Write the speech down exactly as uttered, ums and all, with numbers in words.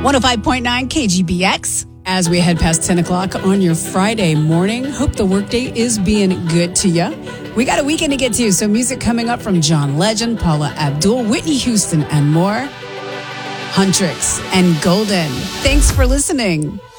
one oh five point nine K G B X. As we head past ten o'clock on your Friday morning, hope the workday is being good to you. We got a weekend to get to, so music coming up from John Legend, Paula Abdul, Whitney Houston, and more. Huntrix and Golden. Thanks for listening.